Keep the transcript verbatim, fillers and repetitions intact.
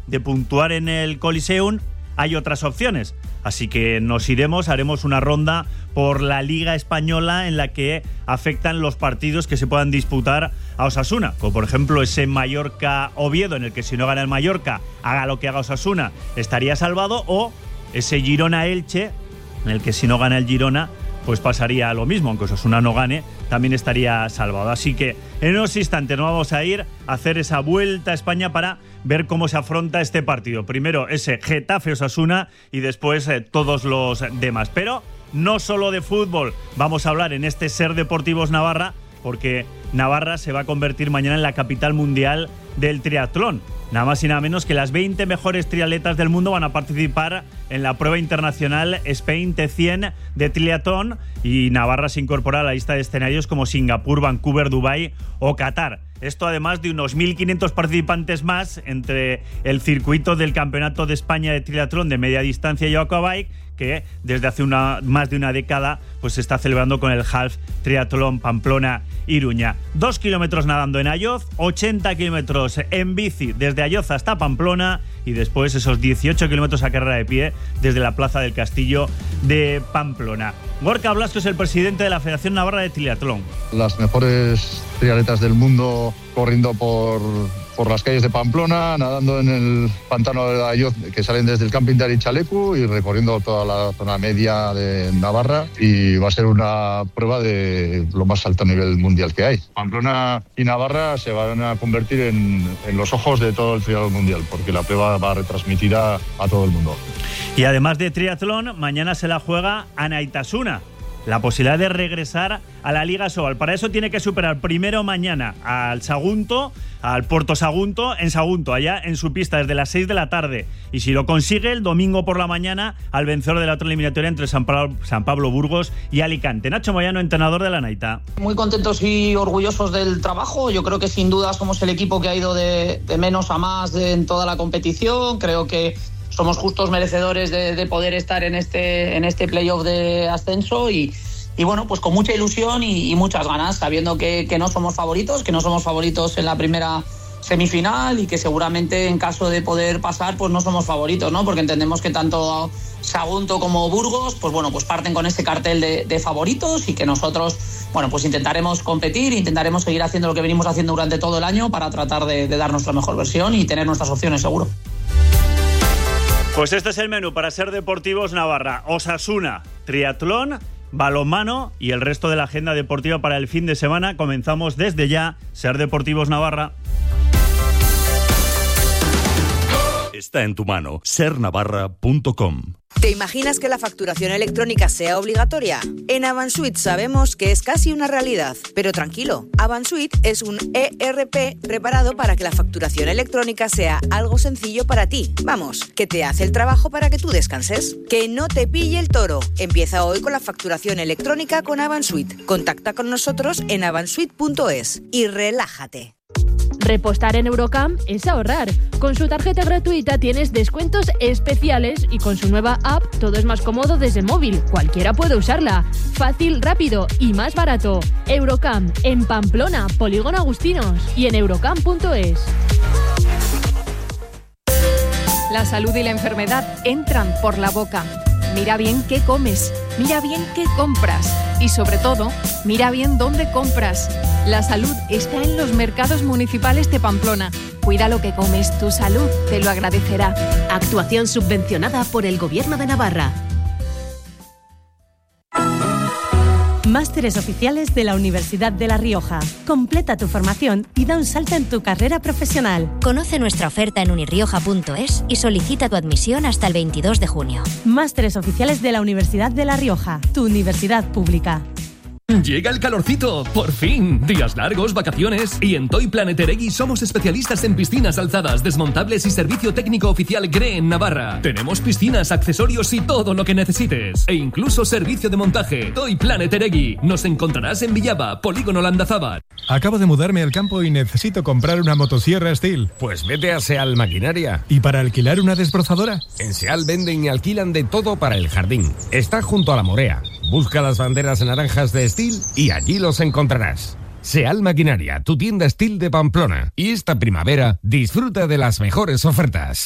de puntuar en el Coliseum, hay otras opciones. Así que nos iremos, haremos una ronda por la Liga Española en la que afectan los partidos que se puedan disputar a Osasuna, como por ejemplo ese Mallorca-Oviedo, en el que si no gana el Mallorca, haga lo que haga Osasuna, estaría salvado, o ese Girona-Elche, en el que si no gana el Girona, pues pasaría lo mismo, aunque Osasuna no gane, también estaría salvado. Así que en unos instantes nos vamos a ir a hacer esa vuelta a España para ver cómo se afronta este partido. Primero ese Getafe-Osasuna y después eh, todos los demás. Pero no solo de fútbol vamos a hablar en este Ser Deportivos Navarra, porque Navarra se va a convertir mañana en la capital mundial del triatlón. Nada más y nada menos que las veinte mejores triatletas del mundo van a participar en la prueba internacional Spain T cien de triatlón, y Navarra se incorpora a la lista de escenarios como Singapur, Vancouver, Dubái o Qatar. Esto además de unos mil quinientos participantes más entre el circuito del Campeonato de España de triatlón de media distancia y aquabike, que desde hace una, más de una década pues se está celebrando con el Half Triatlón Pamplona-Iruña. Dos kilómetros nadando en Ayoz, ochenta kilómetros en bici desde Ayoz hasta Pamplona, y después esos dieciocho kilómetros a carrera de pie desde la Plaza del Castillo de Pamplona. Gorka Blasco es el presidente de la Federación Navarra de Triatlón. Las mejores triatletas del mundo corriendo por, por las calles de Pamplona, nadando en el pantano de Ayoz, que salen desde el camping de Arichalecu y recorriendo toda la zona media de Navarra, y va a ser una prueba de lo más alto nivel mundial que hay. Pamplona y Navarra se van a convertir en, en los ojos de todo el triatlón mundial, porque la prueba va retransmitida a todo el mundo. Y además de triatlón, mañana se la juega Anaitasuna, la posibilidad de regresar a la Liga Sobal. Para eso tiene que superar primero mañana al Sagunto, al Puerto Sagunto, en Sagunto, allá en su pista desde las seis de la tarde. Y si lo consigue, el domingo por la mañana al vencedor de la otra eliminatoria entre San Pablo, San Pablo Burgos y Alicante. Nacho Moyano, entrenador de la Naita. Muy contentos y orgullosos del trabajo. Yo creo que sin duda somos el equipo que ha ido de, de menos a más de, en toda la competición. Creo que somos justos merecedores de, de poder estar en este, en este playoff de ascenso, y, y bueno, pues con mucha ilusión y, y muchas ganas, sabiendo que, que no somos favoritos, que no somos favoritos en la primera semifinal, y que seguramente en caso de poder pasar, pues no somos favoritos, ¿no? Porque entendemos que tanto Sagunto como Burgos, pues bueno, pues parten con ese cartel de, de favoritos, y que nosotros, bueno, pues intentaremos competir, intentaremos seguir haciendo lo que venimos haciendo durante todo el año para tratar de, de dar nuestra mejor versión y tener nuestras opciones, seguro. Pues este es el menú para Ser Deportivos Navarra. Osasuna, triatlón, balonmano y el resto de la agenda deportiva para el fin de semana. Comenzamos desde ya Ser Deportivos Navarra. Está en tu mano, ser navarra punto com. ¿Te imaginas que la facturación electrónica sea obligatoria? En Avansuit sabemos que es casi una realidad, pero tranquilo, Avansuit es un E R P preparado para que la facturación electrónica sea algo sencillo para ti. Vamos, que te hace el trabajo para que tú descanses. Que no te pille el toro. Empieza hoy con la facturación electrónica con Avansuit. Contacta con nosotros en avansuit punto es y relájate. Repostar en Eurocam es ahorrar. Con su tarjeta gratuita tienes descuentos especiales, y con su nueva app todo es más cómodo desde el móvil. Cualquiera puede usarla. Fácil, rápido y más barato. Eurocam, en Pamplona, Polígono Agustinos, y en eurocam punto es. La salud y la enfermedad entran por la boca. Mira bien qué comes, mira bien qué compras y, sobre todo, mira bien dónde compras. La salud está en los mercados municipales de Pamplona. Cuida lo que comes, tu salud te lo agradecerá. Actuación subvencionada por el Gobierno de Navarra. Másteres oficiales de la Universidad de La Rioja. Completa tu formación y da un salto en tu carrera profesional. Conoce nuestra oferta en unirioja punto es y solicita tu admisión hasta el veintidós de junio. Másteres oficiales de la Universidad de La Rioja, tu universidad pública. Llega el calorcito, por fin. Días largos, vacaciones. Y en Toy Planet Eregui somos especialistas en piscinas alzadas, desmontables y servicio técnico oficial G R E en Navarra. Tenemos piscinas, accesorios y todo lo que necesites. E incluso servicio de montaje. Toy Planet Eregui. Nos encontrarás en Villaba, Polígono Landazábal. Acabo de mudarme al campo y necesito comprar una motosierra Steel. Pues vete a Seal Maquinaria. ¿Y para alquilar una desbrozadora? En Seal venden y alquilan de todo para el jardín. Está junto a la Morea. Busca las banderas naranjas de Steel y allí los encontrarás. Seal Maquinaria, tu tienda Steel de Pamplona. Y esta primavera disfruta de las mejores ofertas.